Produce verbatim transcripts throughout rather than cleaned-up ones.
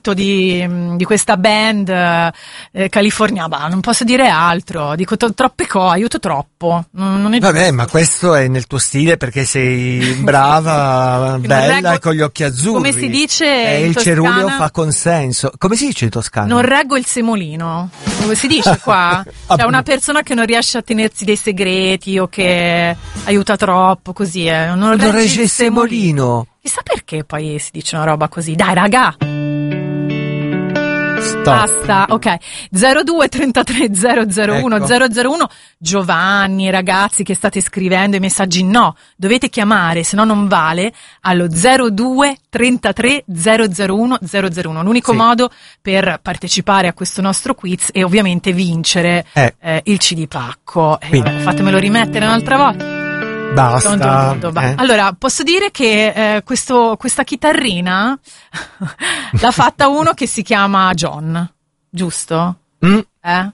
tutto di, di questa band eh, California, bah, non posso dire altro, dico to- troppe cose, aiuto troppo. Non, non è Vabbè, giusto. ma questo è nel tuo stile perché sei brava, bella reggo, e con gli occhi azzurri. Come si dice e in il Toscana, ceruleo fa consenso. Come si dice in Toscana? non reggo il semolino. Come si dice qua? Cioè una persona che non riesce a tenersi dei segreti o che aiuta troppo, così eh. Non, non regge regge il semolino. Chissà perché poi si dice una roba così. Dai, raga. Stop. Basta, ok. zero due trentatré zero zero uno Ecco. zero zero uno. Giovanni, ragazzi che state scrivendo i messaggi, no, dovete chiamare, se no non vale, allo zero due trentatré zero zero uno zero zero uno. L'unico Sì. modo per partecipare a questo nostro quiz e ovviamente vincere Eh. eh, il C D pacco. Eh, Quindi. vabbè, fatemelo rimettere un'altra volta. Basta. Pronto, pronto, va. eh. Allora, posso dire che eh, questo, questa chitarrina l'ha fatta uno che si chiama John, giusto? Mm, Eh?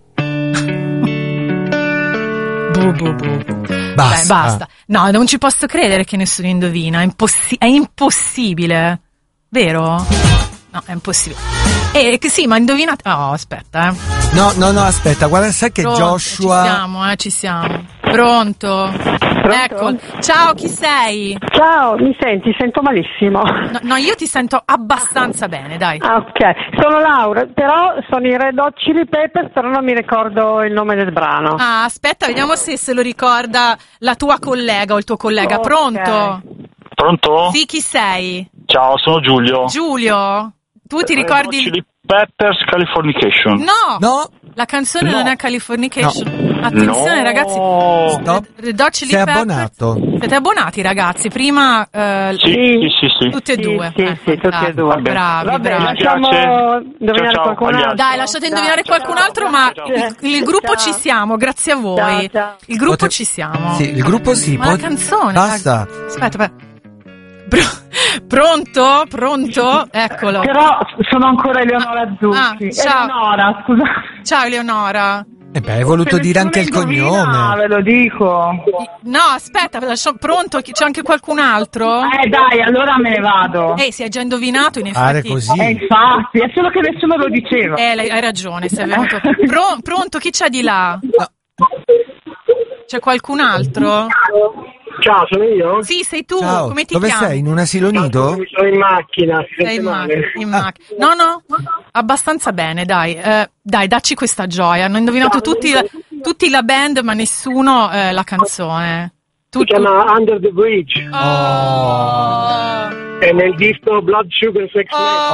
bu, bu, bu, bu. Basta. Dai, basta. No, non ci posso credere che nessuno indovina, è, impossi- è impossibile, vero? No, è impossibile. Eh, che sì, ma indovinate... Oh, aspetta, eh. No, no, no, aspetta, guarda, sai che Pronto, Joshua... Ci siamo, eh, ci siamo. Pronto? Ecco. Ciao, chi sei? Ciao, mi senti? Sento malissimo. No, no, io ti sento abbastanza bene, dai. Ah, ok, sono Laura, però sono i Red Hot Chili Peppers, però non mi ricordo il nome del brano. Ah, aspetta, vediamo se se lo ricorda la tua collega o il tuo collega. Ok. Pronto? Pronto? Sì, chi sei? Ciao, sono Giulio. Giulio? Tu ti ricordi... Red Hot Chili Peppers Californication. No! No, La canzone No. non è Californication. Attenzione, No. ragazzi. stop. Red Hot Chili Sei Peppers. abbonato. Siete abbonati, ragazzi? Prima eh, Sì, sì, sì, sì. tutti e Sì, due. sì, Eh, sì, tutti e due. Bravi, Vabbè, bravi. lasciamo Grazie. indovinare Ciao, ciao, qualcun agli altro. altri. Dai, lasciate indovinare Dai, qualcun ciao, altro, ma ciao. il, il gruppo Ciao. ci siamo, grazie a voi. Ciao, ciao. Il gruppo Pote- ci siamo. Sì, il gruppo sì. Ma la poi- canzone. Basta. dai. Aspetta, aspetta. Pro- pronto? Pronto? Eccolo. Però sono ancora Eleonora Ah, Zucchi. ah, ciao. Eleonora, scusa. Ciao Eleonora. E beh, hai voluto Se dire anche il nessuno indovina, cognome. ve lo dico. No, aspetta, lascio- pronto? Chi- C'è anche qualcun altro? Eh dai, allora me ne vado. Ehi, si è già indovinato in Fare effetti. così. Eh, infatti, è solo che nessuno lo diceva. Eh, lei- hai ragione, sei venuto. Pro- pronto, chi c'è di là? C'è qualcun altro? Ciao, sono io? Sì, sei tu. Ciao, Come ti dove chiami? sei? In un asilo nido? Sono in macchina, si Sei sente in, male. mac- in macchina. No, no, abbastanza bene, dai. Eh, dai, dacci questa gioia. Hanno indovinato tutti la, tutti la band, ma nessuno eh, la canzone. Si Tu- chiama Under the Bridge. Oh. È nel disco Blood Sugar Sex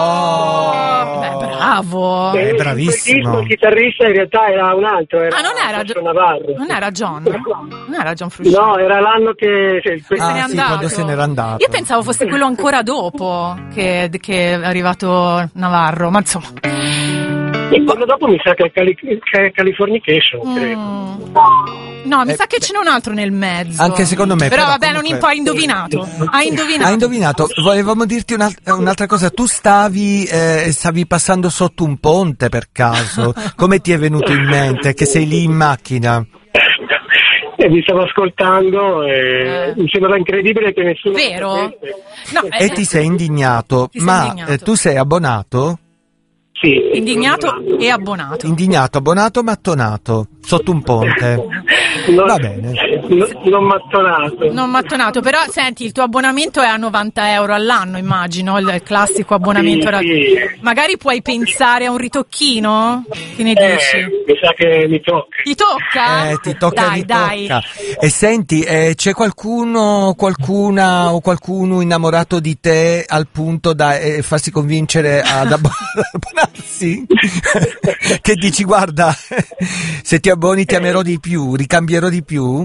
Oh. Beh, bravo. Eh, In quel bravissimo. disco il chitarrista in realtà era un altro, era Ah, non era, Sergio Navarro. non era John? Non era John Frusciante? No, era l'anno che... Cioè, Se n'è Ah, sì, andato. quando se n'era andato. Io pensavo fosse quello ancora dopo che, che è arrivato Navarro, ma insomma. E quello dopo mi sa che è, Cali- che è Californication, credo. Mm. No, mi Eh, sa che ce n'è un altro nel mezzo. Anche secondo me, Però, però vabbè, non comunque- impo- ha indovinato. Ha indovinato. Hai indovinato, volevamo dirti un'alt- un'altra cosa, tu stavi, eh, stavi passando sotto un ponte per caso, come ti è venuto in mente che sei lì in macchina? E mi stavo ascoltando e Eh. mi sembrava incredibile che nessuno... Vero? sapesse. No, E eh, ti sei indignato, Ti sei ma indignato. eh, tu sei abbonato? Sì. indignato e abbonato. Indignato, abbonato, mattonato, sotto un ponte. Non, Va bene. no- non mattonato. Non mattonato, però senti, il tuo abbonamento è a novanta euro all'anno, immagino, il classico abbonamento. Sì, ra- sì. Magari puoi pensare a un ritocchino? Che ne Eh, dici? mi sa che mi tocca. Ti tocca? Eh, ti tocca, Dai, ti dai. tocca. E senti, eh, c'è qualcuno, qualcuna o qualcuno innamorato di te al punto da eh, farsi convincere ad abbo- abbonarsi? Che dici, guarda, se ti abboni ti amerò di più, ricambierò di più?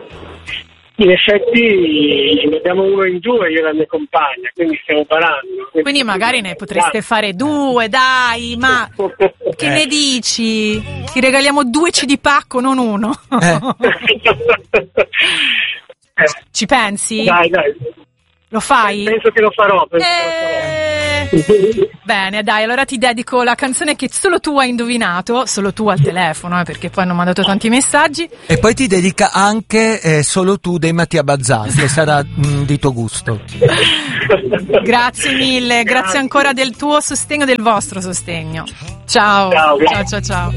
In effetti ne abbiamo uno in due, io e la mia compagna, quindi stiamo parando. Quindi magari ne potreste fare due, dai, ma che ne dici? Ti regaliamo due C D pacco, non uno. Eh. Ci pensi? Dai, dai. Lo fai? Penso che lo farò. Penso Eh... che lo farò. Bene, dai, allora ti dedico la canzone che solo tu hai indovinato, solo tu al telefono, eh, perché poi hanno mandato tanti messaggi. E poi ti dedica anche eh, Solo tu dei Mattia Bazzar, che sarà mh, di tuo gusto. Grazie mille, grazie ancora del tuo sostegno, del vostro sostegno. Ciao, Ciao, ciao, ciao, ciao.